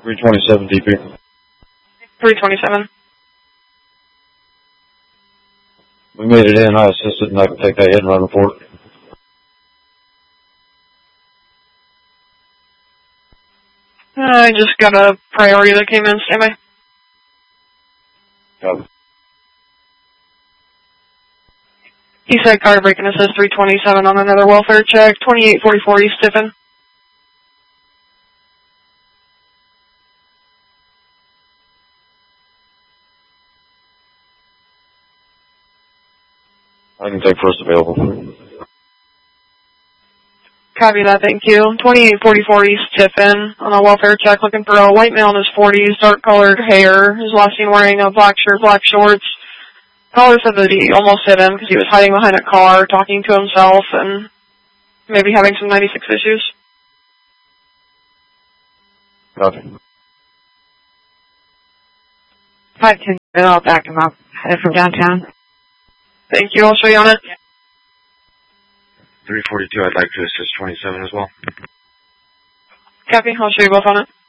327 DP. 327. We made it in. I assisted, and I can take that hit and run report. I just got a priority that came in. Stand by. Copy. He said car breaking assist 327 on another welfare check. 2844 East Tiffin. I can take first available. Copy that, thank you. 2844 East Tiffin on a welfare check, looking for a white male in his 40s, dark colored hair. His last seen wearing a black shirt, black shorts. Caller said that he almost hit him because he was hiding behind a car, talking to himself, and maybe having some 96 issues. Copy. 510, I'll back him up. Headed from downtown. Thank you, I'll show you on it. 342, I'd like to assist 27 as well. Copy, I'll show you both on it.